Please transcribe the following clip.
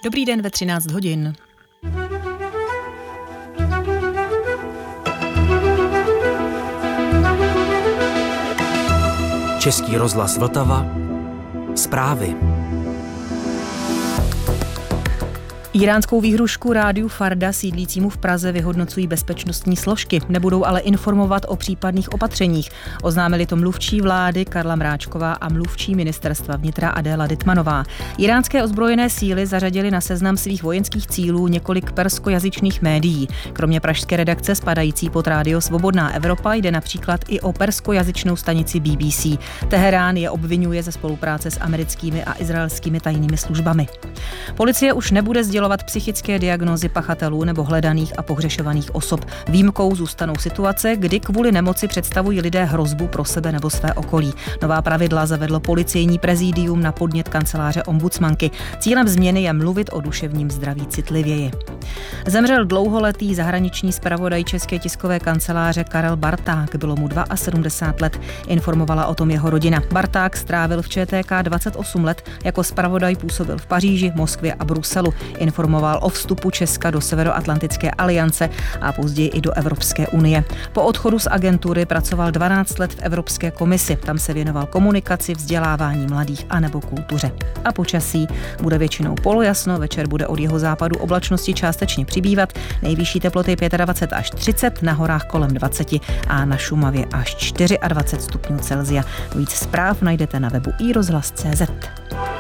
Dobrý den ve 13 hodin. Český rozhlas Vltava. Zprávy. Íránskou výhrušku rádiu Farda sídlícímu v Praze vyhodnocují bezpečnostní složky, nebudou ale informovat o případných opatřeních. Oznámili to mluvčí vlády Karla Mráčková a mluvčí ministerstva vnitra Adéla Dytmanová. Íránské ozbrojené síly zařadily na seznam svých vojenských cílů několik perskojazyčných médií. Kromě pražské redakce spadající pod rádio Svobodná Evropa jde například i o perskojazyčnou stanici BBC. Teherán je obvinuje ze spolupráce s americkými a izraelskými tajnými službami. Policie už nebude sdělovat psychické diagnózy pachatelů nebo hledaných a pohřešovaných osob. Výjimkou zůstanou situace, kdy kvůli nemoci představují lidé hrozbu pro sebe nebo své okolí. Nová pravidla zavedlo policejní prezidium na podnět kanceláře ombudsmanky. Cílem změny je mluvit o duševním zdraví citlivěji. Zemřel dlouholetý zahraniční zpravodaj České tiskové kanceláře Karel Barták. Bylo mu 72 let, informovala o tom jeho rodina. Barták strávil v ČTK 28 let, jako zpravodaj působil v Paříži, Moskvě a Bruselu. Informoval o vstupu Česka do Severoatlantické aliance a později i do Evropské unie. Po odchodu z agentury pracoval 12 let v Evropské komisi. Tam se věnoval komunikaci, vzdělávání mladých a nebo kultuře. A počasí bude většinou polojasno, večer bude od jihozápadu oblačnosti částečně přibývat, nejvyšší teploty 25 až 30, na horách kolem 20 a na Šumavě až 24 stupňů Celsia. Víc zpráv najdete na webu iRozhlas.cz.